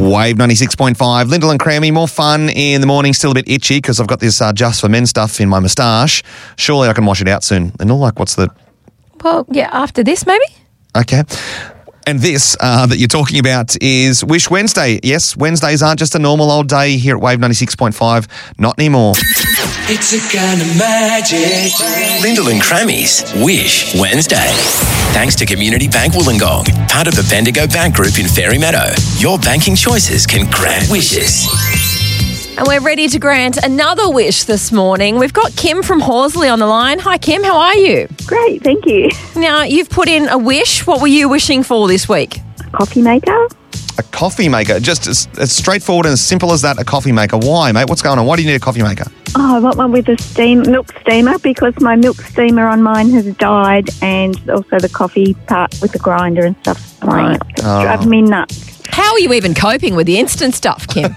Wave 96.5. Lyndall and Crammy, more fun in the morning. Still a bit itchy because I've got this Just for Men stuff in my moustache. Surely I can wash it out soon. Lyndall, what's the... Well, yeah, after this maybe. Okay. And this that you're talking about is Wish Wednesday. Yes, Wednesdays aren't just a normal old day here at Wave 96.5. Not anymore. It's a kind of magic. Lyndall and Crammy's Wish Wednesday. Thanks to Community Bank Wollongong, part of the Bendigo Bank Group in Fairy Meadow. Your banking choices can grant wishes. And we're ready to grant another wish this morning. We've got Kim from Horsley on the line. Hi, Kim. How are you? Great, thank you. Now, you've put in a wish. What were you wishing for this week? A coffee maker? A coffee maker. Just as straightforward and as simple as that, a coffee maker. Why, mate? What's going on? Why do you need a coffee maker? Oh, I want one with a milk steamer because my milk steamer on mine has died, and also the coffee part with the grinder and stuff. Right. It's driving me nuts. How are you even coping with the instant stuff, Kim?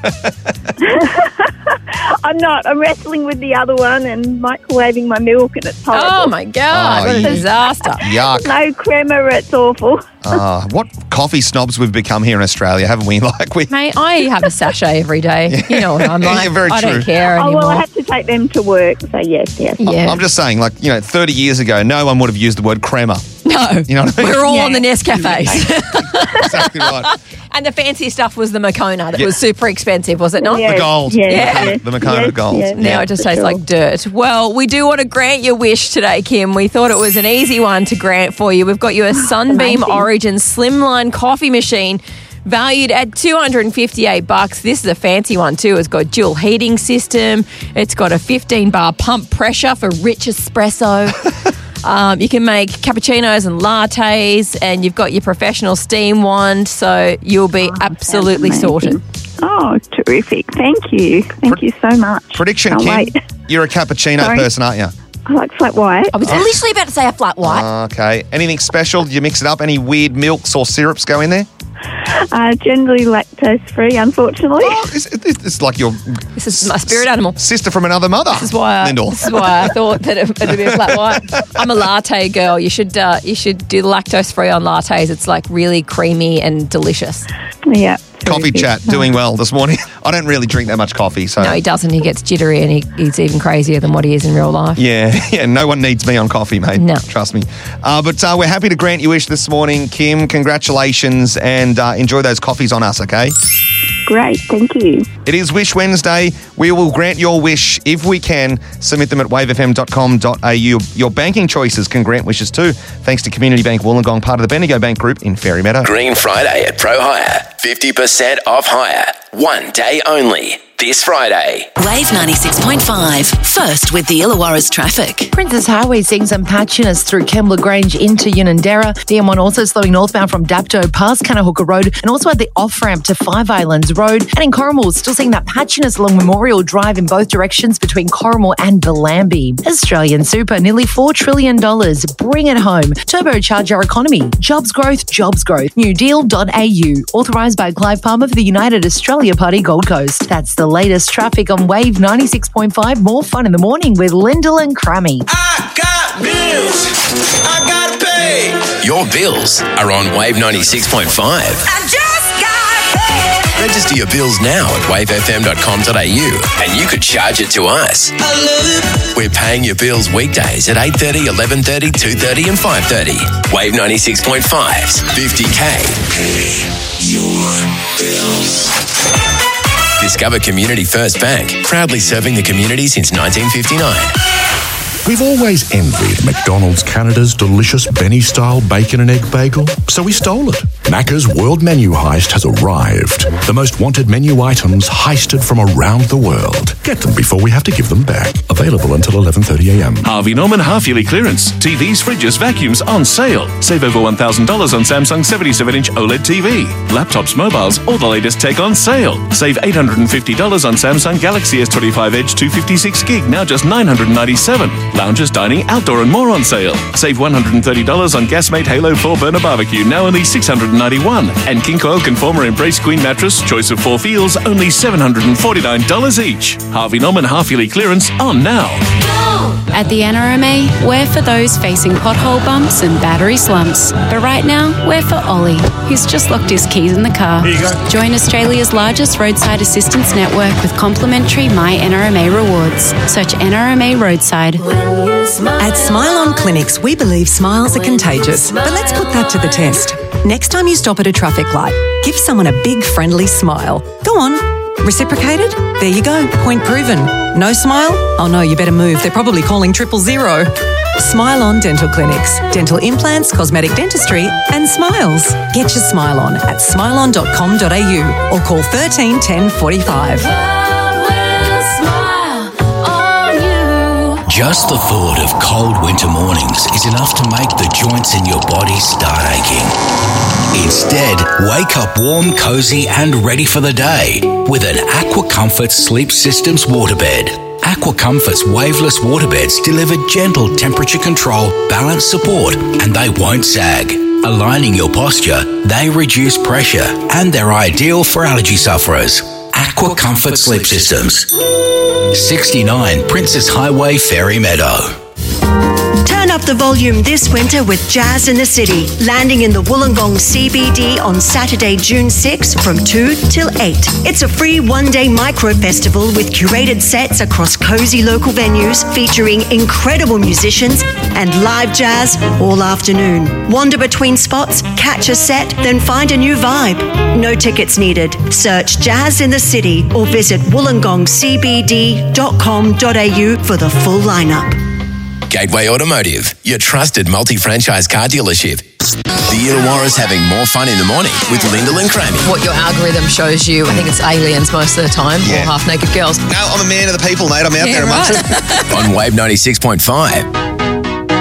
I'm not. I'm wrestling with the other one and microwaving my milk, and it's horrible. Oh, my God. What a disaster. Yuck. No crema, it's awful. What coffee snobs we've become here in Australia, haven't we? Mate, I have a sachet every day. You know what I'm like. Yeah, very I true. don't care Oh, anymore. well, I have to take them to work, so yes. Yeah. I'm just saying, 30 years ago, no one would have used the word crema. No. You know what I mean? We're all Yeah. on the Nescafes. Exactly right. And the fancy stuff was the Moccona that was super expensive, was it not? Yeah. The gold. Yeah. The Moccona gold. Yeah. Now it just tastes like dirt. Well, we do want to grant your wish today, Kim. We thought it was an easy one to grant for you. We've got you a Sunbeam Amazing. Origin Slimline coffee machine valued at $258. This is a fancy one too. It's got dual heating system. It's got a 15-bar pump pressure for rich espresso. You can make cappuccinos and lattes, and you've got your professional steam wand, so you'll be absolutely sounds sorted. amazing. Oh, terrific. Thank you. Thank you so much. Prediction, Can't Kim. wait. You're a cappuccino Sorry? person, aren't you? I like flat white. I was literally about to say a flat white. Okay. Anything special? Do you mix it up? Any weird milks or syrups go in there? Generally lactose-free, unfortunately. Oh, it's like your This is my spirit animal. sister from another mother. This is why Lyndall. I thought that it'd be a flat white. I'm a latte girl. You should do the lactose free on lattes. It's like really creamy and delicious. Yeah. Coffee terrific. chat, doing well this morning. I don't really drink that much coffee, so... No, he doesn't. He gets jittery and he's even crazier than what he is in real life. Yeah, no one needs me on coffee, mate. No. Trust me. But we're happy to grant your wish this morning, Kim. Congratulations, and enjoy those coffees on us, okay? Great, thank you. It is Wish Wednesday. We will grant your wish if we can. Submit them at wavefm.com.au. Your banking choices can grant wishes too, thanks to Community Bank Wollongong, part of the Bendigo Bank Group in Fairy Meadow. Green Friday at Pro Hire. 50% off hire. One day only. This Friday. Wave 96.5. First with the Illawarra's traffic. Princess Highway seeing some patchiness through Kembla Grange into Unanderra. The M1 also slowing northbound from Dapto past Kanahooka Road and also at the off-ramp to Five Islands Road. And in Corrimal, still seeing that patchiness along Memorial Drive in both directions between Corrimal and Bellambi. Australian Super, nearly $4 trillion. Bring it home. Turbocharge our economy. Jobs growth, jobs growth. Newdeal.au. Authorised by Clive Palmer for the United Australia Party Gold Coast. That's the latest traffic on Wave 96.5. More fun in the morning with Lyndall and Crammy. I got bills. I gotta pay. Your bills are on Wave 96.5. I just got paid. Register your bills now at wavefm.com.au and you could charge it to us. I love it. We're paying your bills weekdays at 8:30, 11:30, 2:30 and 5:30. Wave 96.5's 50K. Your bills. Discover Community First Bank, proudly serving the community since 1959. We've always envied McDonald's Canada's delicious Benny-style bacon and egg bagel, so we stole it. Macca's World Menu Heist has arrived. The most wanted menu items heisted from around the world. Get them before we have to give them back. Available until 11:30 a.m. Harvey Norman half-yearly clearance. TVs, fridges, vacuums on sale. Save over $1,000 on Samsung 77-inch OLED TV. Laptops, mobiles, all the latest tech on sale. Save $850 on Samsung Galaxy S25 Edge 256 gig, now just $997. Lounges, dining, outdoor and more on sale. Save $130 on Gasmate Halo 4 Burner Barbecue, now only $691. And King Coil Conformer Embrace Queen Mattress, choice of 4 feels, only $749 each. Harvey Norman half-yearly clearance on now. At the NRMA, we're for those facing pothole bumps and battery slumps. But right now, we're for Ollie, who's just locked his keys in the car. Here you go. Join Australia's largest roadside assistance network with complimentary My NRMA rewards. Search NRMA Roadside. At Smile On Clinics, we believe smiles are contagious. But let's put that to the test. Next time you stop at a traffic light, give someone a big, friendly smile. Go on. Reciprocated? There you go. Point proven. No smile? Oh no, you better move. They're probably calling 000. Smile On Dental Clinics. Dental implants, cosmetic dentistry, and smiles. Get your smile on at smileon.com.au or call 13 10 45. Just the thought of cold winter mornings is enough to make the joints in your body start aching. Instead, wake up warm, cozy and ready for the day with an Aqua Comfort Sleep Systems waterbed. Aqua Comfort's waveless waterbeds deliver gentle temperature control, balance support, and they won't sag. Aligning your posture, they reduce pressure, and they're ideal for allergy sufferers. Aqua Comfort Sleep Systems. 69 Princess Highway, Fairy Meadow. Turn up the volume this winter with Jazz in the City, landing in the Wollongong CBD on Saturday, June 6 from 2 till 8. It's a free one-day micro-festival with curated sets across cosy local venues featuring incredible musicians and live jazz all afternoon. Wander between spots, catch a set, then find a new vibe. No tickets needed. Search Jazz in the City or visit wollongongcbd.com.au for the full lineup. Gateway Automotive, your trusted multi-franchise car dealership. The Illawarra's having more fun in the morning with Lyndall and Crammy. What your algorithm shows you, I think it's aliens most of the time, or half-naked girls. No, I'm a man of the people, mate. I'm out there amongst them. On Wave 96.5.